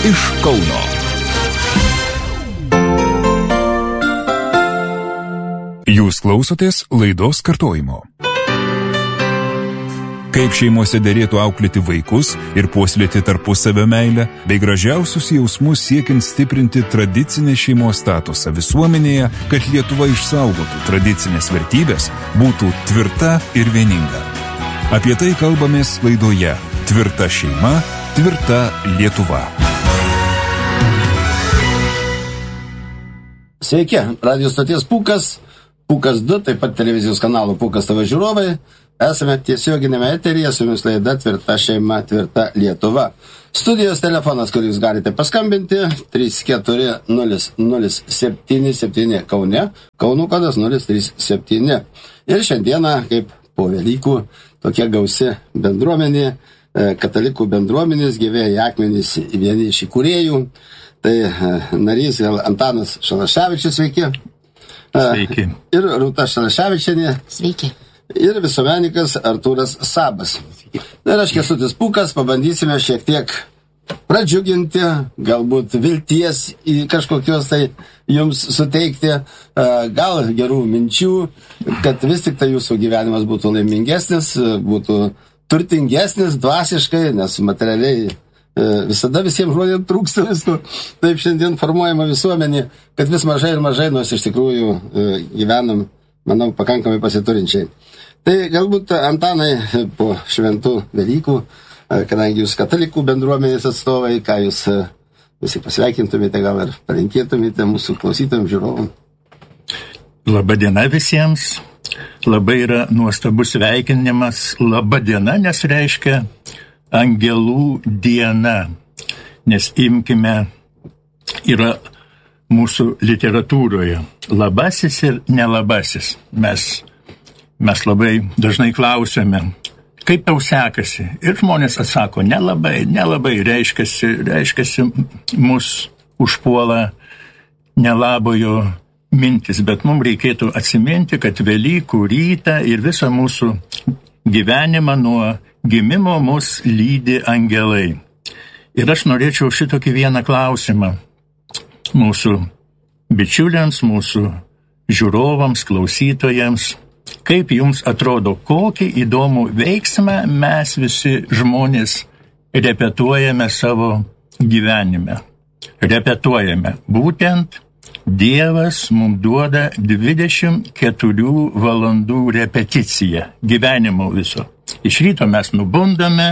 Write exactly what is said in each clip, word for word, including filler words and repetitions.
iš Kauno. Jūs klausotės laidos kartojimo. Kaip šeimose derėtų auklėti vaikus ir puoselėti tarpusavio meilę, bei gražiausius jausmus siekiant stiprinti tradicinę šeimos statusą visuomenėje, kad Lietuva išsaugotų tradicinės vertybės, būtų tvirta ir vieninga. Apie tai kalbamės laidoje Tvirta šeima, tvirta Lietuva. Sveiki, radio stoties Pūkas, Pūkas du, taip pat televizijos kanalo Pūkas T V žiūrovai. Esame tiesioginėme eteryje, su jumis laida Tvirta šeima, tvirta Lietuva. Studijos telefonas, kur jūs galite paskambinti, trys keturi nulis nulis septyni septyni Kaune, Kauno kodas nulis trys septyni. Ir šiandieną, kaip po Velykų, tokia gausi bendruomenė, katalikų bendruomenės, gyvėjai akmenys, vieni iš įkūrėjų. Tai narys Antanas Šalaševičius, sveiki. Sveiki. Ir Rūta Šalaševičienė. Sveiki. Ir visuomenininkas Artūras Sabas. Ir aš Kęstutis Pūkas, pabandysime šiek tiek pradžiuginti, galbūt vilties į kažkokios tai jums suteikti, gal gerų minčių, kad vis tik tai jūsų gyvenimas būtų laimingesnis, būtų turtingesnis dvasiškai, nes materialiai visada visiems žmonėms trūksta visko. Taip šiandien formuojama visuomenė, kad vis mažai ir mažai, nors iš tikrųjų gyvenam, manau, pakankamai pasiturinčiai. Tai galbūt, Antanai, po šventų Velykų, kadangi jūs katalikų bendruomenės atstovai, ką jūs visi pasveikintumėte, gal ir palinkėtumėte mūsų klausytojams, žiūrovam. Labą dieną visiems. Labai yra nuostabus sveikinimas. Labą dieną, nes reiškia angelų diena. Nes imkime, yra mūsų literatūroje labasis ir nelabasis. Mes, mes labai dažnai klausiame, kaip tau sekasi? Ir žmonės atsako, nelabai, nelabai, reiškiasi, reiškiasi mus užpuola nelabojo mintis, bet mums reikėtų atsiminti, kad Velykų rytą ir visą mūsų gyvenimą nuo gimimo mus lydi angelai. Ir aš norėčiau šitokį vieną klausimą mūsų bičiuliams, mūsų žiūrovams, klausytojams. Kaip jums atrodo, kokį įdomų veiksmą mes visi žmonės repetuojame savo gyvenime? Repetuojame. Būtent Dievas mums duoda dvidešimt keturių valandų repeticiją gyvenimo viso. Iš ryto mes nubundame,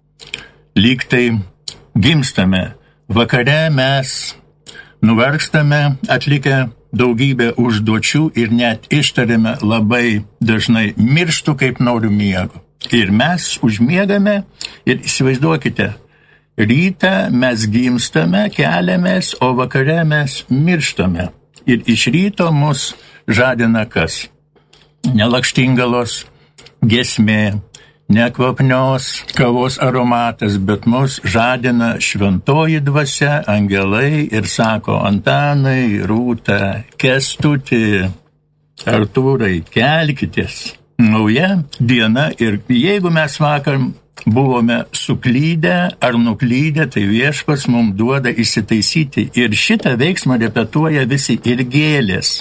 lyg tai gimstame. Vakare mes nuvargstame, atlikę daugybę užduočių ir net ištarėme labai dažnai mirštu, kaip noriu miego. Ir mes užmiegame ir įsivaizduokite, rytą mes gimstame, keliamės, o vakare mes mirštame. Ir iš ryto mus žadina kas? Nelakštingalos giesmė, nekvapnios kavos aromatas, bet mus žadina šventoji dvasia, angelai ir sako, Antanai, Rūta, Kęstuti, Artūrai, kelkitės. Nauja diena ir jeigu mes vakar buvome suklydę ar nuklydę, tai viešpats mums duoda įsitaisyti. Ir šitą veiksmą repetuoja visi ir gėlės.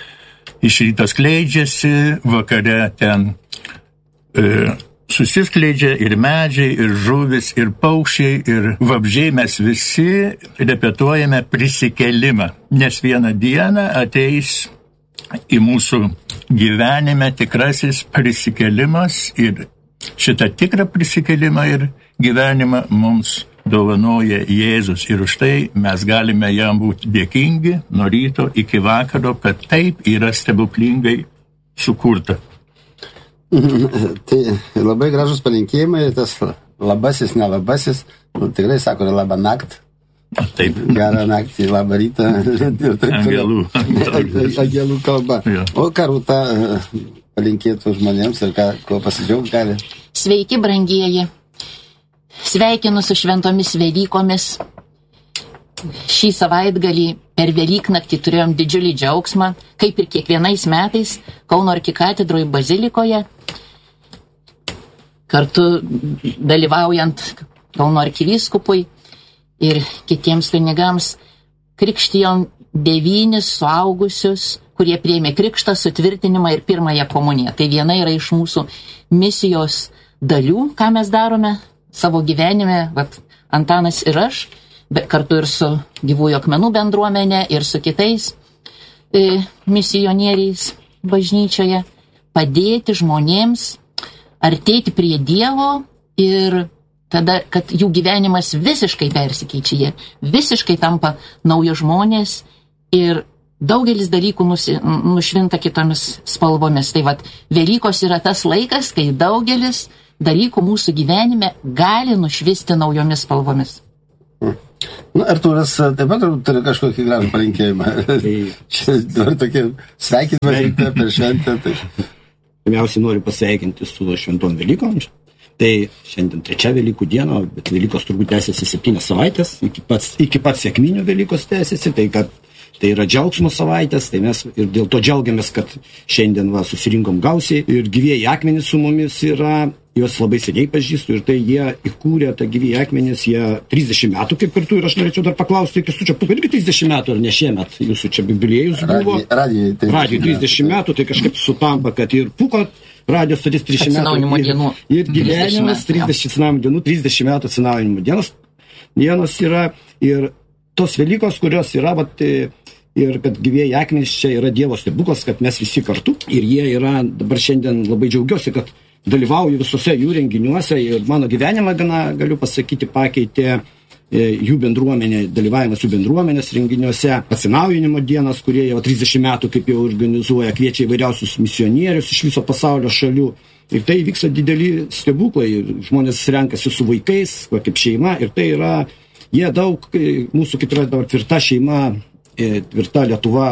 Iš ryto skleidžiasi, vakare ten e, susiskleidžia ir medžiai, ir žuvis, ir paukščiai, ir vabzdžiai. Mes visi repetuojame prisikelimą, nes vieną dieną ateis į mūsų gyvenime tikrasis prisikelimas ir šitą tikrą prisikelimą ir gyvenimą mums dovanoja Jėzus. Ir už tai mes galime jam būti dėkingi nuo ryto iki vakaro, kad taip yra stebuklingai sukurta. Tai labai gražus palinkėjimai, tas labasis, nelabasis, nu, tikrai sako, labą naktį. Taip. Gerą naktį, labą rytą. Angelų. Angelų kalba. Ja. O ką Rūta palinkėtų žmonėms ir ką, ko pasidžiaugti gali? Sveiki, brangieji. Sveikinu su šventomis Velykomis. Šį savaitgalį per Velyknaktį turėjom didžiulį džiaugsmą, kaip ir kiekvienais metais Kauno arkikatedroje bazilikoje, kartu dalyvaujant Kauno arkivyskupui. ir kitiems kunigams krikštijom devynis suaugusius, kurie priėmė krikštą, sutvirtinimą ir pirmąją komuniją. Tai viena yra iš mūsų misijos dalių, ką mes darome savo gyvenime, vat, Antanas ir aš, bet kartu ir su Gyvųjų akmenų bendruomenė ir su kitais e, misionieriais bažnyčioje, padėti žmonėms artėti prie Dievo ir tada, kad jų gyvenimas visiškai persikeičia, jie visiškai tampa naujo žmonės ir daugelis dalykų nusi, nušvinta kitomis spalvomis. Tai vat, Velykos yra tas laikas, kai daugelis dalykų mūsų gyvenime gali nušvisti naujomis spalvomis. Na, Artūras taip pat turi kažkokį gražų palinkėjimą. Čia dabar tokie sveikinimai per šventę. Tai... Pirmiausiai noriu pasveikinti su šventom Velykom. Tai šiandien trečia Velykų diena, bet Velykos turbūt tęsiasi septynias savaitės, iki pats, iki pats sekminių Velykos tęsiasi, tai kad tai yra džiaugsmo savaitės, tai mes ir dėl to džiaugiamės, kad šiandien va, susirinkom gausiai ir gyvieji akmenys su mumis yra, juos labai seniai pažįstu ir tai jie įkūrė tą gyvieji akmenys, jie trisdešimt metų kaip kartu ir aš norėčiau dar paklausti, Kęstučio Pūko irgi trisdešimt metų ar ne šiemet, jūsų čia jubiliejus buvo, radijai trisdešimt metų, tai kažkaip sutampa, kad ir Pūko radijos stotis trisdešimt metų ir, ir gyvenimas trisdešimt atsinaujinimo dienų, trisdešimt metų atsinaujinimo dienos, dienos yra ir tos Velykos, kurios yra, vat, ir kad gyvieji akmenys čia yra Dievo stebuklas, kad mes visi kartu ir jie yra, dabar šiandien labai džiaugiuosi, kad dalyvauju visose jų renginiuose ir mano gyvenimą gana, galiu pasakyti, pakeitė jų bendruomenė, dalyvavimas jų bendruomenės renginiuose, atsinaujinimo dienas, kurie jau trisdešimt metų kaip jau organizuoja, kviečia įvairiausius misionierius iš viso pasaulio šalių. Ir tai vyksta dideli stebuklai, žmonės renkasi su vaikais, kaip šeima ir tai yra, jie daug, mūsų kaip yra dabar tvirta šeima, tvirta Lietuva,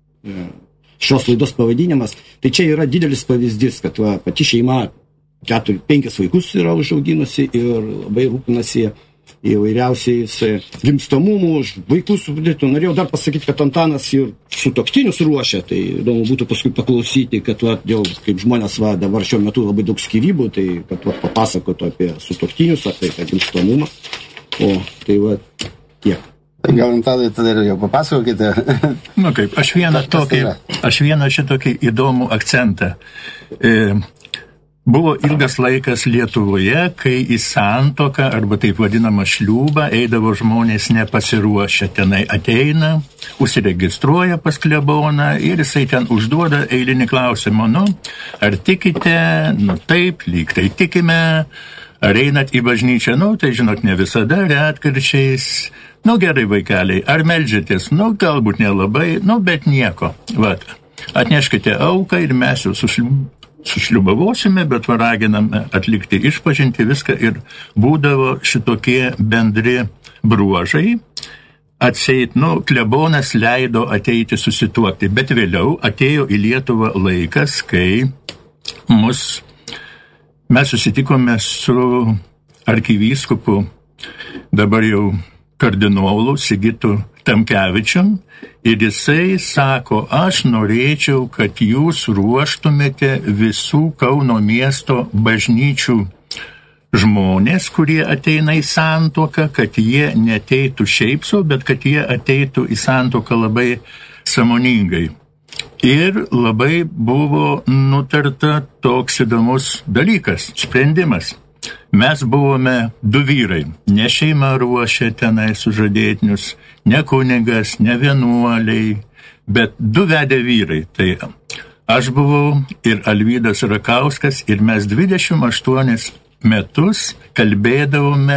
šios laidos pavadinimas, tai čia yra didelis pavyzdys, kad va, pati šeima keturi, penkis vaikus yra užauginusi ir labai rūpinasi įvairiausiais gimstamumų, vaikus. Norėjau dar pasakyti, kad Antanas ir sutuoktinius ruošia, tai įdomu būtų paskui paklausyti, kad va, dėl, kaip žmonės va, dabar šiuo metu labai daug skyrybų, tai kad va, papasakotų apie sutuoktinius, apie gimstamumą. O tai va tiek. Gal Antanai tada ir jau papasakokite. Nu kaip, aš vieną tokį, aš vieną šitokį įdomų akcentą. E, buvo ilgas laikas Lietuvoje, kai į santuoką, arba taip vadinamą šliūbą, eidavo žmonės nepasiruošę. Tenai ateina, užsiregistruoja pas kleboną ir jisai ten užduoda eilinį klausimą. Nu, ar tikite? Nu taip, lyg tai tikime. Ar einat į bažnyčią? Nu, tai žinot, ne visada, retkarčiais. Nu, gerai, vaikeliai, ar meldžiatės? Nu, galbūt nelabai, nu, bet nieko. Vat, atneškite auką ir mes jau sušliubavosime, bet raginame atlikti išpažinti viską ir būdavo šitokie bendri bruožai. Atseit, nu, klebonas leido ateiti susituokti, bet vėliau atėjo į Lietuvą laikas, kai mus mes susitikome su arkivyskupu, dabar jau kardinolu Sigitu Tamkevičium ir jisai sako, aš norėčiau, kad jūs ruoštumėte visų Kauno miesto bažnyčių žmonės, kurie ateina į santuoką, kad jie neteitų šiaip sau, bet kad jie ateitų į santuoką labai sąmoningai. Ir labai buvo nutarta toks įdomus dalykas, sprendimas. Mes buvome du vyrai, ne šeima ruošė tenai sužadėtinius, ne kunigas, ne vienuoliai, bet du vedę vyrai. Tai aš buvau ir Alvydas Rakauskas ir mes dvidešimt aštuonis metus kalbėdavome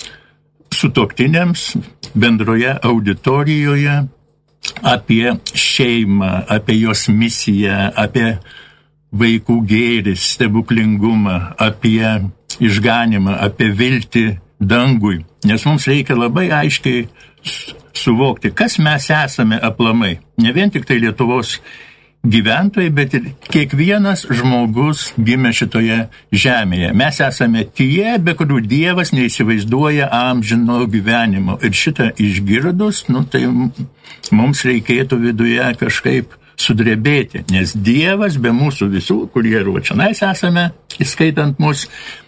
sutuoktiniams bendroje auditorijoje apie šeimą, apie jos misiją, apie vaikų gėrį, stebuklingumą, apie išganimą, apie viltį dangui. Nes mums reikia labai aiškiai suvokti, kas mes esame aplamai. Ne vien tik tai Lietuvos gyventojai, bet ir kiekvienas žmogus gimė šitoje žemėje. Mes esame tie, be kurių Dievas neįsivaizduoja amžino gyvenimo. Ir šitą išgirdus, nu, tai mums reikėtų viduje kažkaip sudrebėti, nes Dievas be mūsų visų, kurie ruočianais esame, įskaitant mus,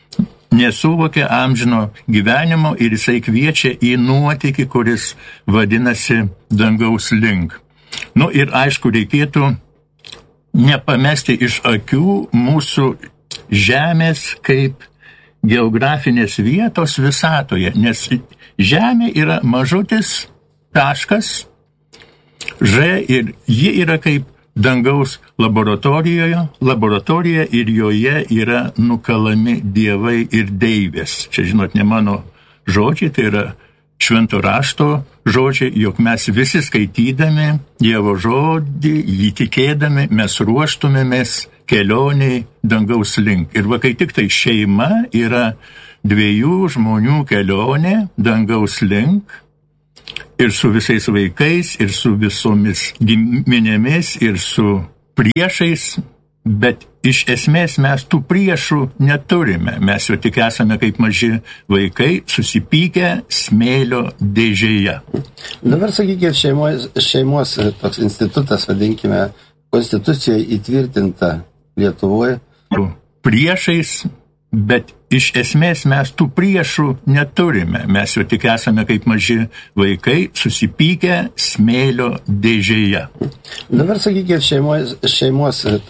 nesuvokia amžino gyvenimo ir jisai kviečia į nuotykį, kuris vadinasi dangaus link. Nu ir aišku, reikėtų nepamesti iš akių mūsų žemės kaip geografinės vietos visatoje, nes žemė yra mažutis taškas, Ž ir ji yra kaip dangaus laboratorijoje, laboratorija ir joje yra nukalami dievai ir deivės. Čia, žinot, ne mano žodžiai, tai yra švento rašto žodžiai, jog mes visi skaitydami Dievo žodį, jį tikėdami, mes ruoštumėmės kelioniai dangaus link. Ir va, kai tik tai šeima yra dviejų žmonių kelionė dangaus link, ir su visais vaikais, ir su visomis giminėmis, ir su priešais, bet iš esmės mes tų priešų neturime. Mes jau tik esame kaip maži vaikai, susipykę smėlio dėžėje. Dabar sakykime, šeimos, šeimos toks institutas, vadinkime, konstitucijoje įtvirtinta Lietuvoje. Priešais, bet iš esmės mes tų priešų neturime. Mes jau tik esame kaip maži vaikai, susipykę smėlio dėžėje. Dabar sakykime, šeimos, šeimos